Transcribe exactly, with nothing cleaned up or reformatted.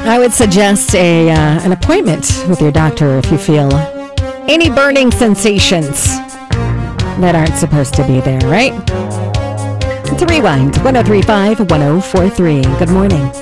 I would suggest a uh, an appointment with your doctor if you feel any burning sensations that aren't supposed to be there, right? It's a rewind. one oh three five, one oh four three. Good morning.